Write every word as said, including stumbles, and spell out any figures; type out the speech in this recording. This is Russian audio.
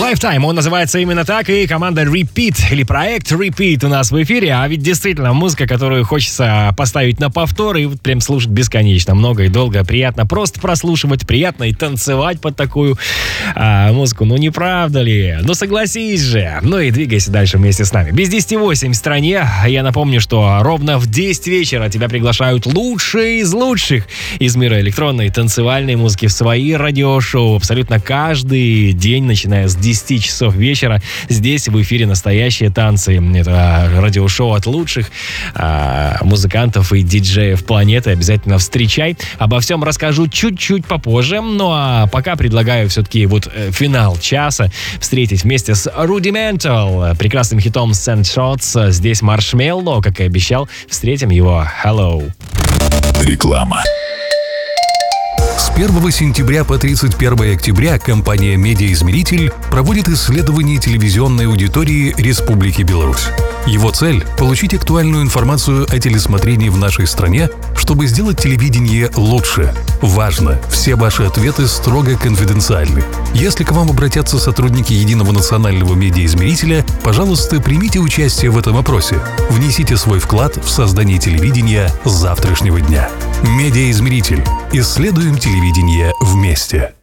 Lifetime, он называется именно так, и команда Repeat, или проект Repeat у нас в эфире, а ведь действительно музыка, которую хочется поставить на повтор и вот прям слушать бесконечно, много и долго, приятно просто прослушивать, приятно и танцевать под такую а, музыку, ну не правда ли? Ну согласись же, ну и двигайся дальше вместе с нами. Без десяти восемь в стране, я напомню, что ровно в десять вечера тебя приглашают лучшие из лучших из мира электронной и танцевальной музыки в свои радиошоу, абсолютно каждый день, начиная с десяти часов вечера. Здесь в эфире настоящие танцы. Это радиошоу от лучших а, музыкантов и диджеев планеты. Обязательно встречай. Обо всем расскажу чуть-чуть попозже. Ну а пока предлагаю все-таки вот э, финал часа встретить вместе с Rudimental, прекрасным хитом Sand Shots. Здесь Marshmello, как и обещал. Встретим его. Hello. Реклама. С первого сентября по тридцать первое октября компания «Медиаизмеритель» проводит исследование телевизионной аудитории Республики Беларусь. Его цель – получить актуальную информацию о телесмотрении в нашей стране, чтобы сделать телевидение лучше. Важно! Все ваши ответы строго конфиденциальны. Если к вам обратятся сотрудники Единого национального медиаизмерителя, пожалуйста, примите участие в этом опросе. Внесите свой вклад в создание телевидения завтрашнего дня. Медиаизмеритель. Исследуем телевидение вместе.